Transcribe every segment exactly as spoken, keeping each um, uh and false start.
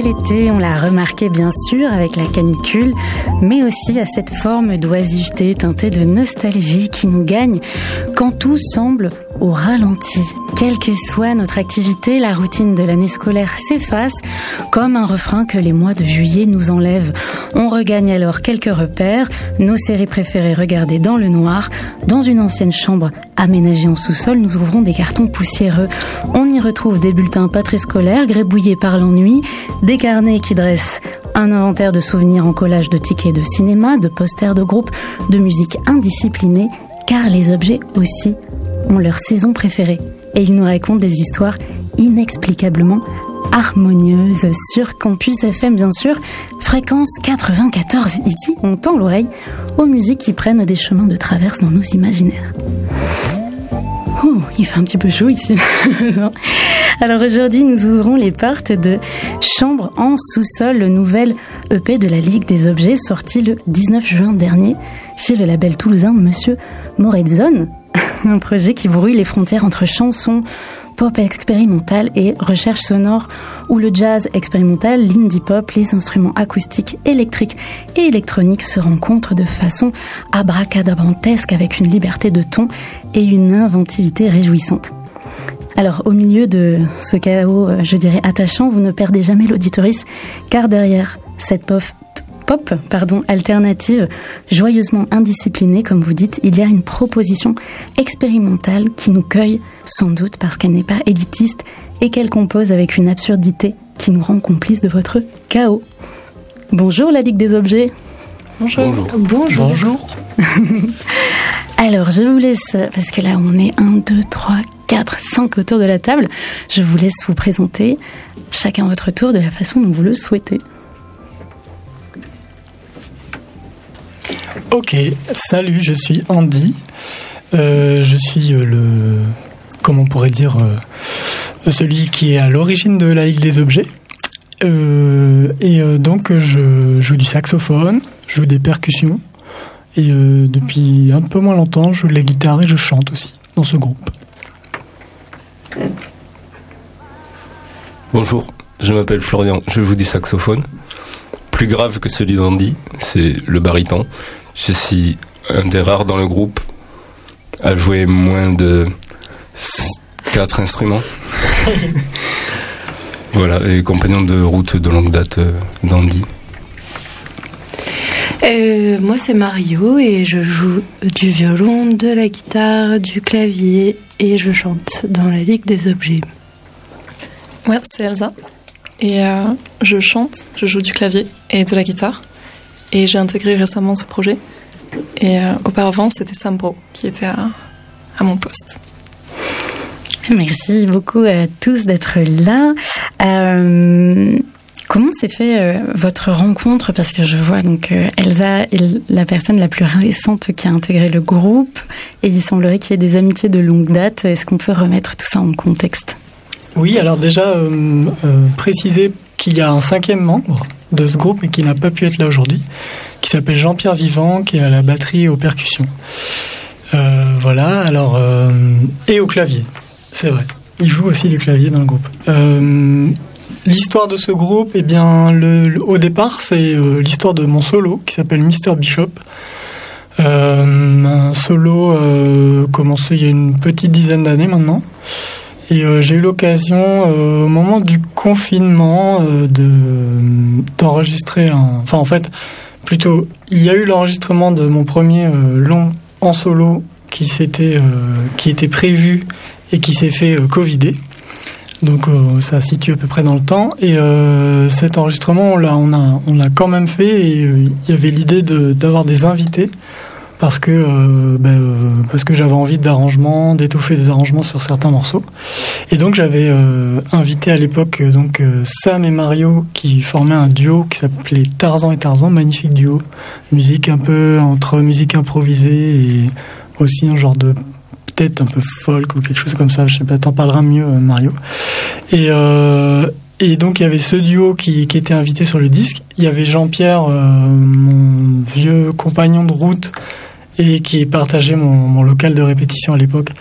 l'été, on l'a remarqué bien sûr avec la canicule, mais aussi à cette forme d'oisiveté teintée de nostalgie qui nous gagne quand tout semble au ralenti. Quelle que soit notre activité, la routine de l'année scolaire s'efface comme un refrain que les mois de juillet nous enlèvent. On regagne alors quelques repères, nos séries préférées regardées dans le noir. Dans une ancienne chambre aménagée en sous-sol, nous ouvrons des cartons poussiéreux. On y retrouve des bulletins pas très scolaires, grébouillés par l'ennui, des carnets qui dressent un inventaire de souvenirs en collage de tickets de cinéma, de posters de groupe, de musique indisciplinée, car les objets aussi ont leur saison préférée. Et ils nous racontent des histoires inexplicablement harmonieuses sur Campus F M, bien sûr. Fréquence quatre-vingt-quatorze, ici, on tend l'oreille aux musiques qui prennent des chemins de traverse dans nos imaginaires. Oh, il fait un petit peu chaud ici. Alors aujourd'hui, nous ouvrons les portes de Chambre en sous-sol, le nouvel E P de la Ligue des Objets, sorti le dix-neuf juin dernier chez le label toulousain Monsieur Moredzone. Un projet qui brouille les frontières entre chansons, pop expérimentale et recherche sonore, où le jazz expérimental, l'indie pop, les instruments acoustiques, électriques et électroniques se rencontrent de façon abracadabrantesque avec une liberté de ton et une inventivité réjouissante. Alors, au milieu de ce chaos, je dirais attachant, vous ne perdez jamais l'auditoris, car derrière cette pop, pop pardon, alternative, joyeusement indisciplinée, comme vous dites, il y a une proposition expérimentale qui nous cueille, sans doute parce qu'elle n'est pas élitiste et qu'elle compose avec une absurdité qui nous rend complices de votre chaos. Bonjour la Ligue des Objets. Bonjour. Bonjour. Bonjour. Alors, je vous laisse, parce que là on est un, deux, trois, quatre, cinq autour de la table, je vous laisse vous présenter chacun votre tour de la façon dont vous le souhaitez. Ok, salut, je suis Andy. Euh, je suis euh, le, comment on pourrait dire, euh, celui qui est à l'origine de la Ligue des Objets. Euh, et euh, donc, je joue du saxophone, je joue des percussions. Et euh, depuis un peu moins longtemps, je joue de la guitare et je chante aussi dans ce groupe. Bonjour, je m'appelle Florian, je joue du saxophone. Plus grave que celui d'Andy, c'est le baryton. Je suis un des rares dans le groupe à jouer moins de quatre instruments. Voilà, et compagnon de route de longue date d'Andy. Euh, moi c'est Mario et je joue du violon, de la guitare, du clavier et je chante dans la Ligue des Objets. Ouais, c'est Elsa. Et euh, je chante, je joue du clavier et de la guitare. Et j'ai intégré récemment ce projet. Et euh, auparavant, c'était Sambro qui était à, à mon poste. Merci beaucoup à tous d'être là. Euh, comment s'est fait euh, votre rencontre ? Parce que je vois donc euh, Elsa est la personne la plus récente qui a intégré le groupe. Et il semblerait qu'il y ait des amitiés de longue date. Est-ce qu'on peut remettre tout ça en contexte ? Oui, alors déjà, euh, euh, préciser qu'il y a un cinquième membre de ce groupe et qui n'a pas pu être là aujourd'hui, qui s'appelle Jean-Pierre Vivant, qui est à la batterie et aux percussions. Euh, voilà, alors... Euh, et au clavier, c'est vrai. Il joue aussi du clavier dans le groupe. Euh, l'histoire de ce groupe, eh bien, le, le, au départ, c'est euh, l'histoire de mon solo, qui s'appelle Mister Bishop. Euh, un solo euh, commencé il y a une petite dizaine d'années maintenant. Et euh, j'ai eu l'occasion, euh, au moment du confinement, euh, de, d'enregistrer un... Enfin, en fait, plutôt, il y a eu l'enregistrement de mon premier euh, long en solo qui, s'était, euh, qui était prévu et qui s'est fait euh, covider. Donc, euh, ça se situe à peu près dans le temps. Et euh, cet enregistrement, on l'a, on a, on l'a quand même fait. Et euh, il y avait l'idée de, d'avoir des invités. Parce que, euh, ben, euh, parce que j'avais envie d'arrangements, d'étoffer des arrangements sur certains morceaux. Et donc j'avais euh, invité à l'époque euh, donc, euh, Sam et Mario qui formaient un duo qui s'appelait Tarzan et Tarzan, magnifique duo. Musique un peu entre musique improvisée et aussi un genre de peut-être un peu folk ou quelque chose comme ça. Je sais pas, t'en parleras mieux euh, Mario. Et, euh, et donc il y avait ce duo qui, qui était invité sur le disque. Il y avait Jean-Pierre, euh, mon vieux compagnon de route, et qui partageait mon, mon local de répétition à l'époque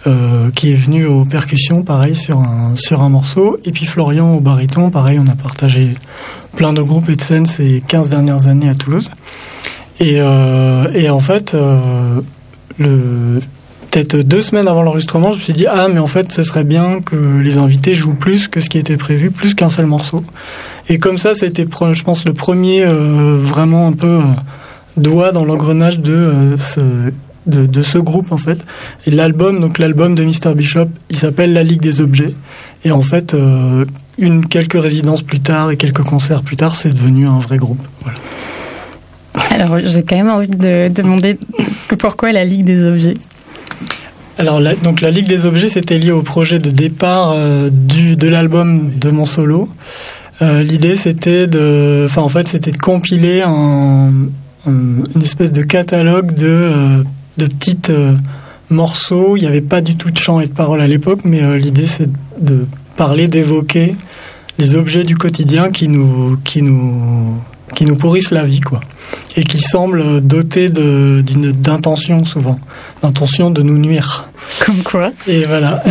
euh, qui est venu aux percussions, pareil, sur un, sur un morceau. Et puis Florian au baryton, pareil, on a partagé plein de groupes et de scènes ces quinze dernières années à Toulouse. Et, euh, et en fait, euh, le, peut-être deux semaines avant l'enregistrement, je me suis dit « Ah, mais en fait, ce serait bien que les invités jouent plus que ce qui était prévu, plus qu'un seul morceau. » Et comme ça, ça a été, je pense, le premier euh, vraiment un peu euh, doigt dans l'engrenage de, euh, ce, de, de ce groupe, en fait. Et l'album, donc l'album de mister Bishop, il s'appelle La Ligue des Objets. Et en fait, euh, une, quelques résidences plus tard et quelques concerts plus tard, c'est devenu un vrai groupe. Voilà. Alors, j'ai quand même envie de demander pourquoi la Ligue des Objets. Alors, la, donc la Ligue des Objets, c'était lié au projet de départ euh, du, de l'album de mon solo. Euh, l'idée, c'était de, enfin, en fait, c'était de compiler un, un, une espèce de catalogue de, euh, de petites euh, morceaux. Il n'y avait pas du tout de chant et de paroles à l'époque, mais euh, l'idée, c'est de parler, d'évoquer les objets du quotidien qui nous, qui nous, qui nous pourrissent la vie, quoi. Et qui semblent dotés de, d'une, d'intention, souvent. D'intention de nous nuire. Comme quoi. Et voilà.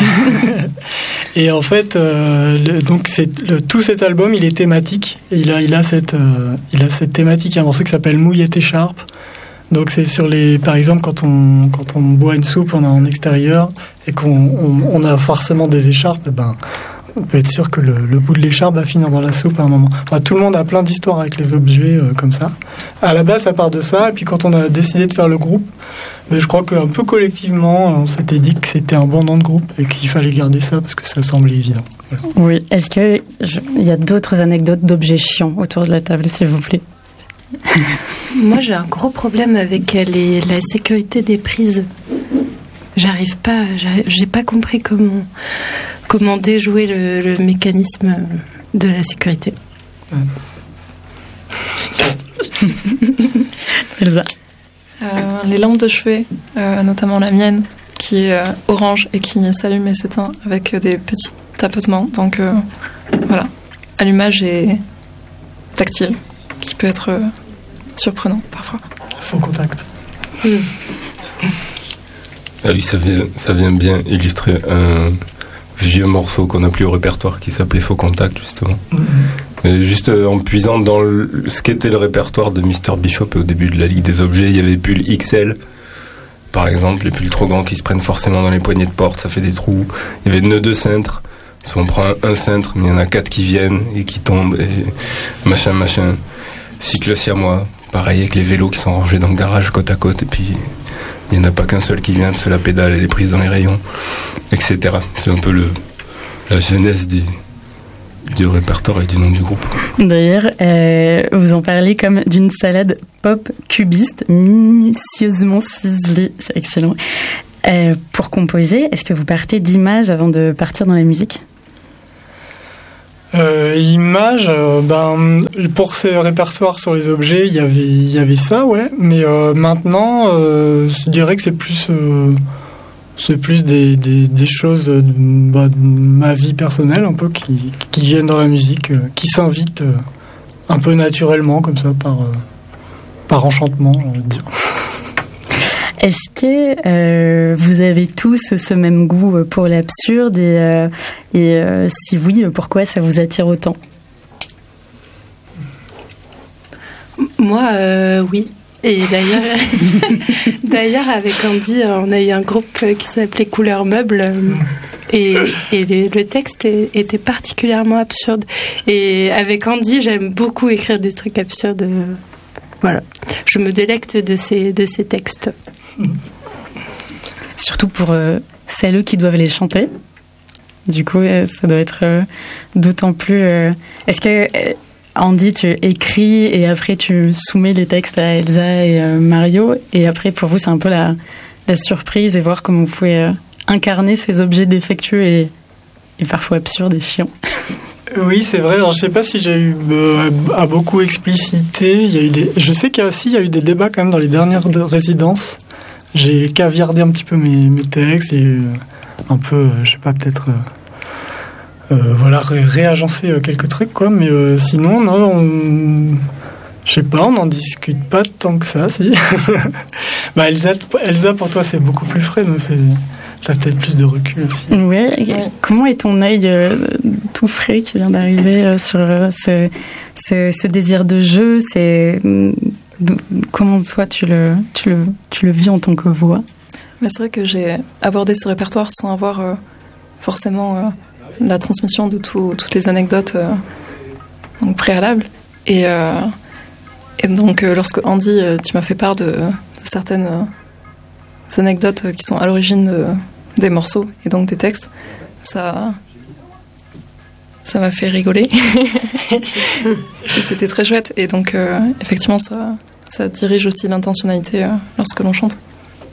Et en fait, euh, le, donc c'est, le, tout cet album, il est thématique. Et il a, il a cette, euh, il a cette thématique. Il y a un morceau qui s'appelle Mouille et écharpe. Donc c'est sur les, par exemple, quand on, quand on boit une soupe, on est en extérieur et qu'on on, on a forcément des écharpes, ben, on peut être sûr que le, le bout de l'écharpe va finir dans la soupe à un moment. Enfin, tout le monde a plein d'histoires avec les objets euh, comme ça. À la base, ça part de ça. Et puis quand on a décidé de faire le groupe, mais je crois qu'un peu collectivement, on s'était dit que c'était un bon nom de groupe et qu'il fallait garder ça parce que ça semblait évident. Voilà. Oui. Est-ce qu'il y a d'autres anecdotes d'objets chiants autour de la table, s'il vous plaît? Moi, j'ai un gros problème avec les, la sécurité des prises. J'arrive pas, j'arrive, j'ai pas compris comment, comment déjouer le, le mécanisme de la sécurité. Ouais. C'est ça. Euh, les lampes de chevet, euh, notamment la mienne, qui est euh, orange et qui s'allume et s'éteint avec des petits tapotements. Donc euh, voilà, allumage et tactile, qui peut être euh, surprenant parfois. Faux contact. Mmh. Ah oui, ça vient, ça vient bien illustrer un vieux morceau qu'on n'a plus au répertoire qui s'appelait Faux Contact, justement. Mmh. Mais juste euh, en puisant dans le, ce qu'était le répertoire de mister Bishop au début de la Ligue des Objets, il y avait plus le X L, par exemple, les pulls trop grands qui se prennent forcément dans les poignées de porte, ça fait des trous. Il y avait nœuds de cintre. Si on prend un, un cintre, mais il y en a quatre qui viennent et qui tombent, et machin, machin. Cycle siamois, pareil avec les vélos qui sont rangés dans le garage côte à côte, et puis il n'y en a pas qu'un seul qui vient parce que la pédale elle est prise dans les rayons, et cetera. C'est un peu le, la genèse du, du répertoire et du nom du groupe. D'ailleurs, euh, vous en parlez comme d'une salade pop cubiste, minutieusement ciselée, c'est excellent. Euh, pour composer, est-ce que vous partez d'images avant de partir dans la musique ? Euh, images, euh, ben pour ces répertoires sur les objets, il y avait il y avait ça, ouais. Mais euh, maintenant, euh, je dirais que c'est plus euh, c'est plus des des, des choses de, bah, de ma vie personnelle un peu qui qui viennent dans la musique, euh, qui s'invitent euh, un peu naturellement comme ça par euh, par enchantement, j'ai envie de dire. Est-ce que euh, vous avez tous ce même goût pour l'absurde et, euh, et euh, si oui, pourquoi ça vous attire autant ? Moi, euh, oui. Et d'ailleurs, d'ailleurs, avec Andy, on a eu un groupe qui s'appelait Couleur Meuble et, et le, le texte était particulièrement absurde. Et avec Andy, j'aime beaucoup écrire des trucs absurdes. Voilà, je me délecte de ces, de ces textes. Surtout pour euh, celles qui doivent les chanter. Du coup, euh, ça doit être euh, d'autant plus... Euh... Est-ce que, euh, Andy, tu écris et après tu soumets les textes à Elsa et euh, Mario, et après, pour vous, c'est un peu la, la surprise et voir comment vous pouvez euh, incarner ces objets défectueux et, et parfois absurdes et chiants. Oui, c'est vrai. Alors, je sais pas si j'ai eu euh, à beaucoup expliciter. Il y a eu des. Je sais qu'il y a aussi il y a eu des débats quand même dans les dernières résidences. J'ai caviardé un petit peu mes, mes textes. J'ai eu un peu, euh, je sais pas, peut-être, euh, euh, voilà, ré- réagencé euh, quelques trucs, quoi. Mais euh, sinon, non, on, je sais pas, on n'en discute pas tant que ça, si. Bah, Elsa, Elsa, pour toi, c'est beaucoup plus frais. Donc c'est, t'as peut-être plus de recul aussi. Ouais. ouais. Comment est ton œil euh, tout frais qui vient d'arriver euh, sur euh, ce, ce, ce désir de jeu, c'est, comment toi tu le, tu, le, tu le vis en tant que voix? Mais c'est vrai que j'ai abordé ce répertoire sans avoir euh, forcément euh, la transmission de tout, toutes les anecdotes euh, donc préalables. Et, euh, et donc, euh, lorsque Andy, euh, tu m'as fait part de, de certaines euh, anecdotes qui sont à l'origine de, des morceaux et donc des textes, ça, ça m'a fait rigoler. Et c'était très chouette. Et donc, euh, effectivement, ça, ça dirige aussi l'intentionnalité euh, lorsque l'on chante.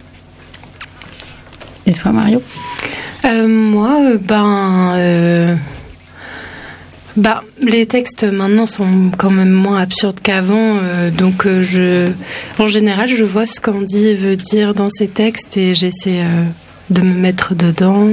Et toi, Mario? euh, Moi, ben, euh, ben, les textes maintenant sont quand même moins absurdes qu'avant. Euh, donc, euh, je, en général, je vois ce qu'Andy veut dire dans ses textes et j'essaie euh, de me mettre dedans.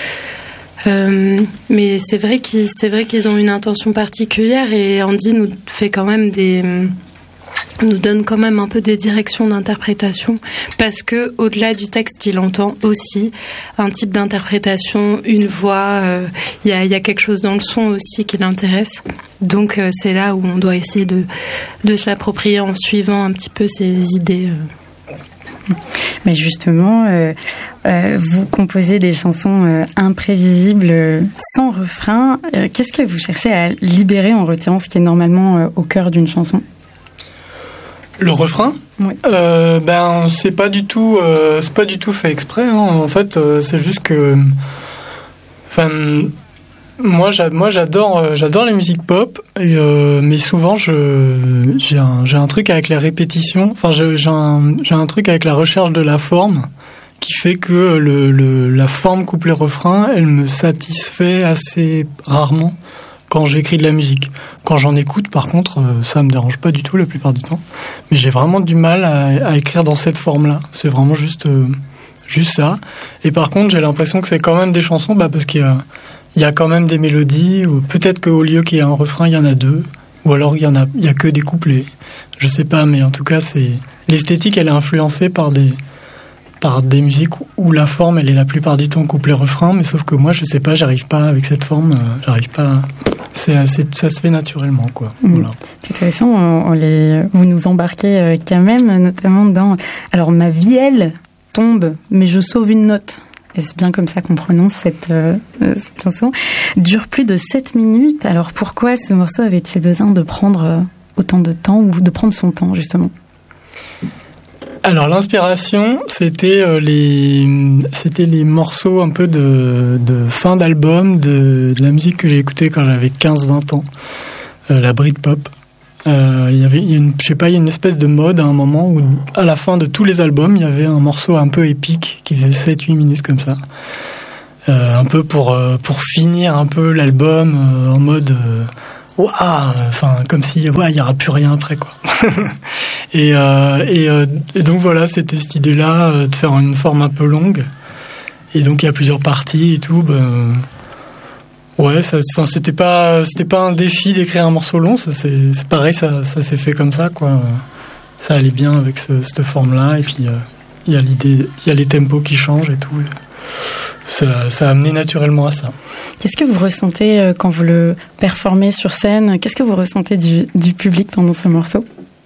Euh, mais c'est vrai qu'ils, c'est vrai qu'ils ont une intention particulière et Andy nous fait quand même des... nous donne quand même un peu des directions d'interprétation parce que au-delà du texte, il entend aussi un type d'interprétation, une voix. Il euh, y a, y a quelque chose dans le son aussi qui l'intéresse. Donc euh, c'est là où on doit essayer de, de se l'approprier en suivant un petit peu ses idées. Euh. Mais justement, euh, euh, vous composez des chansons euh, imprévisibles, euh, sans refrain. Euh, qu'est-ce que vous cherchez à libérer en retirant ce qui est normalement euh, au cœur d'une chanson ? Le refrain, oui. euh, ben c'est pas du tout, euh, c'est pas du tout fait exprès. Hein. En fait, euh, c'est juste que, enfin, moi, j'a, moi, j'adore, euh, j'adore les musiques pop, et, euh, mais souvent, je, j'ai un, j'ai un truc avec les répétitions. Enfin, j'ai, j'ai un, j'ai un truc avec la recherche de la forme qui fait que le, le, la forme couplet-refrain, elle me satisfait assez rarement quand j'écris de la musique. Quand j'en écoute, par contre, ça me dérange pas du tout la plupart du temps. Mais j'ai vraiment du mal à, à écrire dans cette forme-là. C'est vraiment juste, euh, juste ça. Et par contre, j'ai l'impression que c'est quand même des chansons, bah, parce qu'il y a, il y a quand même des mélodies, ou peut-être qu'au lieu qu'il y ait un refrain, il y en a deux. Ou alors il y en a, il y a que des couplets. Je sais pas, mais en tout cas, c'est, l'esthétique, elle est influencée par des, par des musiques où la forme, elle est la plupart du temps couplet-refrain, mais sauf que moi, je sais pas, j'arrive pas avec cette forme, euh, j'arrive pas à... C'est, c'est, ça se fait naturellement, quoi. Mmh. Voilà. De toute façon, on, on les, vous nous embarquez quand même, notamment dans... Alors, ma vielle tombe, mais je sauve une note. Et c'est bien comme ça qu'on prononce cette, euh, cette chanson. Dure plus de sept minutes. Alors, pourquoi ce morceau avait-il besoin de prendre autant de temps, ou de prendre son temps, justement ? Alors, l'inspiration, c'était euh, les, c'était les morceaux un peu de, de fin d'album, de, de la musique que j'ai écoutée quand j'avais quinze vingt ans, euh, la Britpop. Euh, il y avait, il y a une, je sais pas, il y a une espèce de mode à un moment où, à la fin de tous les albums, il y avait un morceau un peu épique qui faisait sept huit minutes comme ça. Euh, un peu pour, euh, pour finir un peu l'album euh, en mode... Euh, waouh, enfin comme si ouais, il y aura plus rien après, quoi. et, euh, et, euh, et donc voilà, c'était cette idée là euh, de faire une forme un peu longue, et donc il y a plusieurs parties et tout. Ben ouais, ça, enfin c'était pas c'était pas un défi d'écrire un morceau long, ça, c'est, c'est pareil, ça, ça s'est fait comme ça, quoi. Ça allait bien avec ce, cette forme là, et puis il euh, y a l'idée, il y a les tempos qui changent et tout. Ça, ça a amené naturellement à ça. Qu'est-ce que vous ressentez quand vous le performez sur scène ? Qu'est-ce que vous ressentez du, du public pendant ce morceau ?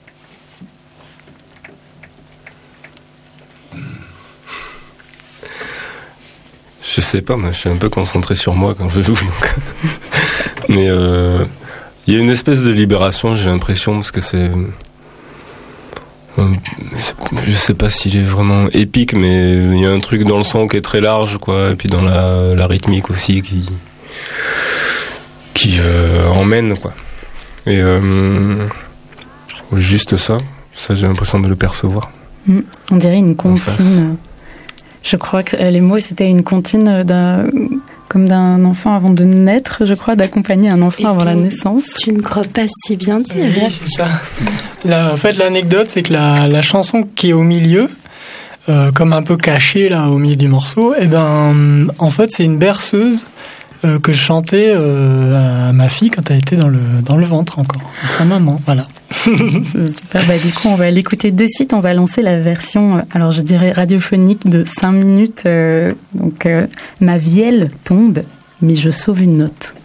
Je sais pas, moi je suis un peu concentré sur moi quand je joue. Donc. Mais il euh, y a une espèce de libération, j'ai l'impression, parce que c'est... Je sais pas s'il est vraiment épique, mais il y a un truc dans le son qui est très large, quoi, et puis dans la, la rythmique aussi qui qui euh, emmène, quoi. Et euh, juste ça, ça j'ai l'impression de le percevoir. Mmh, on dirait une comptine. Je crois que les mots c'était une comptine d'un, comme d'un enfant avant de naître, je crois, d'accompagner un enfant et avant la naissance. Tu ne crois pas si bien dire. Oui, c'est ça. Là, en fait, l'anecdote, c'est que la, la chanson qui est au milieu, euh, comme un peu cachée là au milieu du morceau, et ben, en fait, c'est une berceuse euh, que je chantais euh, à ma fille quand elle était dans le, dans le ventre encore, à sa maman, voilà. C'est super. Bah, du coup, on va l'écouter de suite. On va lancer la version, alors je dirais radiophonique de cinq minutes. Euh, donc, euh, ma vielle tombe, mais je sauve une note.